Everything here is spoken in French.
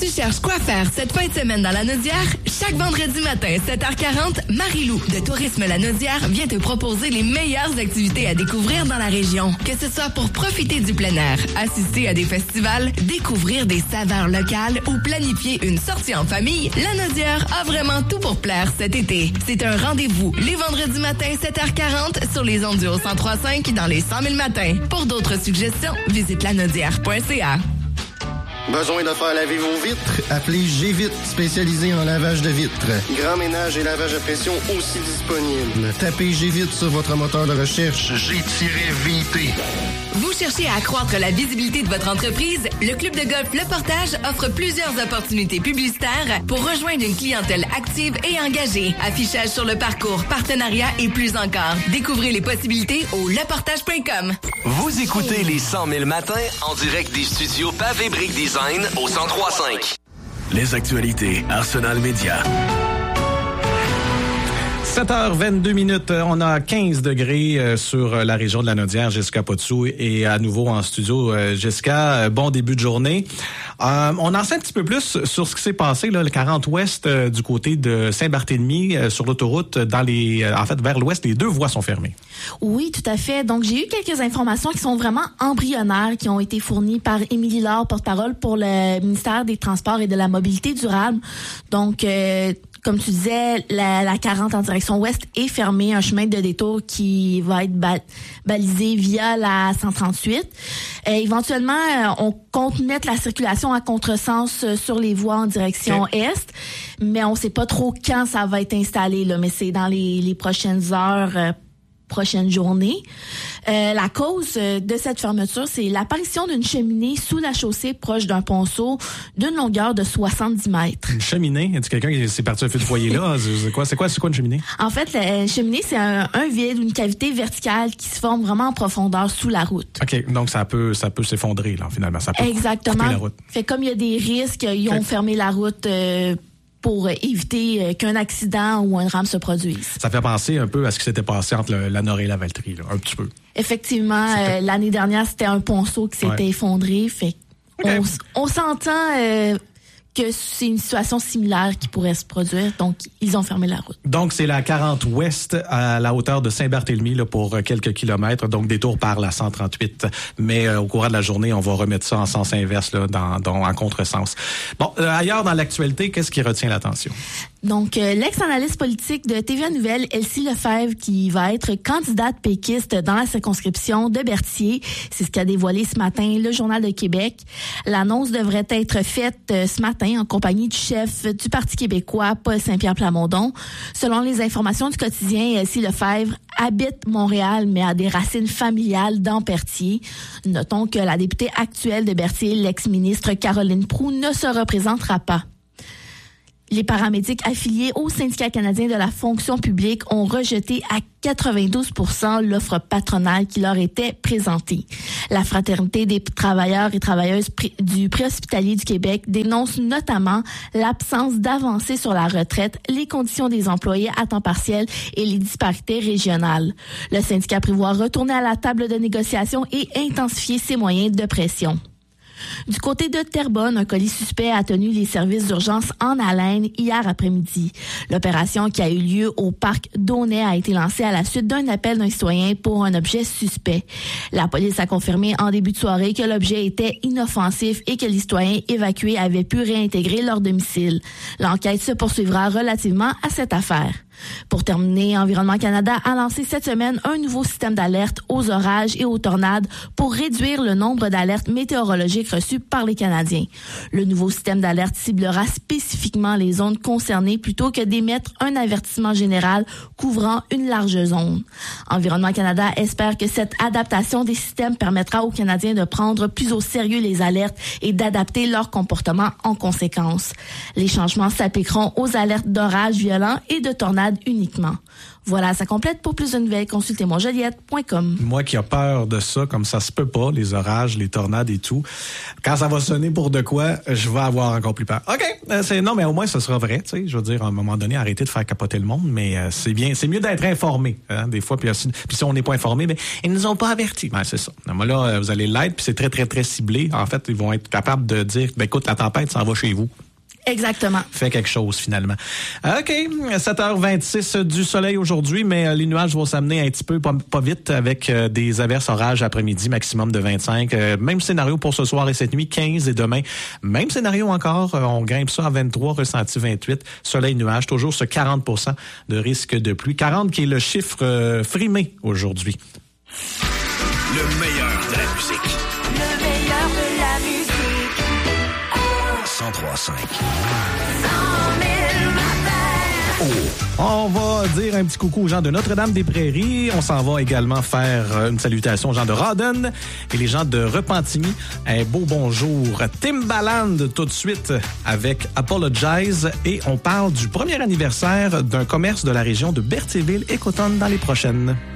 Tu cherches quoi faire cette fin de semaine dans la Naudière? Chaque vendredi matin, 7h40, Marie-Lou de Tourisme La Naudière vient te proposer les meilleures activités à découvrir dans la région. Que ce soit pour profiter du plein air, assister à des festivals, découvrir des saveurs locales ou planifier une sortie en famille, La Naudière a vraiment tout pour plaire cet été. C'est un rendez-vous les vendredis matins, 7h40 sur les ondes du Haut-103.5 dans les 100 000 matins. Pour d'autres suggestions, visite lanaudière.ca. Besoin de faire laver vos vitres? Appelez G-Vite, spécialisé en lavage de vitres. Grand ménage et lavage à pression aussi disponible. Tapez G-Vite sur votre moteur de recherche. G-VT. Vous cherchez à accroître la visibilité de votre entreprise? Le Club de golf Le Portage offre plusieurs opportunités publicitaires pour rejoindre une clientèle active et engagée. Affichage sur le parcours, partenariat et plus encore. Découvrez les possibilités au leportage.com. Vous écoutez les 100 000 matins en direct des studios Pavé Brick Design au 103.5. Les actualités Arsenal Média. 7h22, on a 15 degrés sur la région de la Naudière. Jessica Potsou est à nouveau en studio. Jessica, bon début de journée. On en sait un petit peu plus sur ce qui s'est passé, là, le 40 ouest du côté de Saint-Barthélemy, sur l'autoroute, vers l'ouest, les deux voies sont fermées. Oui, tout à fait. Donc, j'ai eu quelques informations qui sont vraiment embryonnaires, qui ont été fournies par Émilie Laure, porte-parole pour le ministère des Transports et de la Mobilité durable. Donc, comme tu disais, la 40 en direction ouest est fermée, un chemin de détour qui va être balisé via la 138. Éventuellement, on compte mettre la circulation à contresens sur les voies en direction est, mais on sait pas trop quand ça va être installé, là, mais c'est dans les prochaines heures, prochaine journée. La cause de cette fermeture, c'est l'apparition d'une cheminée sous la chaussée proche d'un ponceau d'une longueur de 70 mètres. Une cheminée? Y a-t-il quelqu'un qui s'est parti un feu de foyer là? C'est quoi une cheminée? En fait, la cheminée, c'est un vide, une cavité verticale qui se forme vraiment en profondeur sous la route. OK, donc ça peut s'effondrer, là, finalement. Ça peut Exactement. couper la route. Fait comme il y a des risques, ils ont fermé la route pour éviter qu'un accident ou un drame se produise. Ça fait penser un peu à ce qui s'était passé entre la Nord et la Valtrie, là, un petit peu. Effectivement, l'année dernière, c'était un ponceau qui s'était effondré. Fait on s'entend que c'est une situation similaire qui pourrait se produire. Donc, ils ont fermé la route. Donc, c'est la 40 ouest à la hauteur de Saint-Barthélemy là, pour quelques kilomètres. Donc, détour par la 138. Mais au courant de la journée, on va remettre ça en sens inverse, là, en contresens. Bon, ailleurs dans l'actualité, qu'est-ce qui retient l'attention? Donc, l'ex-analyste politique de TVA Nouvelle, Elsie Lefebvre, qui va être candidate péquiste dans la circonscription de Berthier. C'est ce qu'a dévoilé ce matin le Journal de Québec. L'annonce devrait être faite ce matin en compagnie du chef du Parti québécois, Paul Saint-Pierre Plamondon. Selon les informations du quotidien, Elsie Lefebvre habite Montréal, mais a des racines familiales dans Berthier. Notons que la députée actuelle de Berthier, l'ex-ministre Caroline Proulx, ne se représentera pas. Les paramédics affiliés au syndicat canadien de la fonction publique ont rejeté à 92% l'offre patronale qui leur était présentée. La Fraternité des travailleurs et travailleuses du préhospitalier du Québec dénonce notamment l'absence d'avancées sur la retraite, les conditions des employés à temps partiel et les disparités régionales. Le syndicat prévoit retourner à la table de négociation et intensifier ses moyens de pression. Du côté de Terrebonne, un colis suspect a tenu les services d'urgence en haleine hier après-midi. L'opération qui a eu lieu au parc d'Aunay a été lancée à la suite d'un appel d'un citoyen pour un objet suspect. La police a confirmé en début de soirée que l'objet était inoffensif et que les citoyens évacués avaient pu réintégrer leur domicile. L'enquête se poursuivra relativement à cette affaire. Pour terminer, Environnement Canada a lancé cette semaine un nouveau système d'alerte aux orages et aux tornades pour réduire le nombre d'alertes météorologiques reçues par les Canadiens. Le nouveau système d'alerte ciblera spécifiquement les zones concernées plutôt que d'émettre un avertissement général couvrant une large zone. Environnement Canada espère que cette adaptation des systèmes permettra aux Canadiens de prendre plus au sérieux les alertes et d'adapter leur comportement en conséquence. Les changements s'appliqueront aux alertes d'orages violents et de tornades tornades uniquement. Voilà, ça complète. Pour plus de nouvelles, consultez monjoliette.com. Moi qui a peur de ça, comme ça se peut pas, les orages, les tornades et tout, quand ça va sonner pour de quoi, je vais avoir encore plus peur. OK, non, mais au moins, ce sera vrai, tu sais. Je veux dire, à un moment donné, arrêtez de faire capoter le monde, mais c'est bien, c'est mieux d'être informé, hein, des fois. Puis si on n'est pas informé, ben, ils nous ont pas avertis. Ben, c'est ça. Moi, là, vous allez l'être, puis c'est très, très, très ciblé. En fait, ils vont être capables de dire, ben, écoute, la tempête s'en va chez vous. Exactement. Fait quelque chose, finalement. OK, 7h26 du soleil aujourd'hui, mais les nuages vont s'amener un petit peu pas vite avec des averses orages après-midi, maximum de 25. Même scénario pour ce soir et cette nuit, 15 et demain. Même scénario encore, on grimpe ça à 23, ressenti 28. Soleil-nuage, toujours ce 40% de risque de pluie. 40 qui est le chiffre frimé aujourd'hui. Le meilleur de la musique. Le meilleur de la musique. 103.5. On va dire un petit coucou aux gens de Notre-Dame-des-Prairies. On s'en va également faire une salutation aux gens de Rawdon et les gens de Repentigny. Un beau bonjour. Timbaland tout de suite avec Apologize. Et on parle du premier anniversaire d'un commerce de la région de Berthierville. Écoutons dans les prochaines.